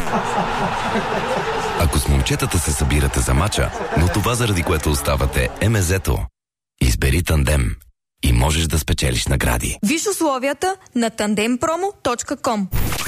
Ако с момчетата се събирате за мача, но това заради което оставате е мезето, избери Тандем и можеш да спечелиш награди. Виж условията на tandempromo.com.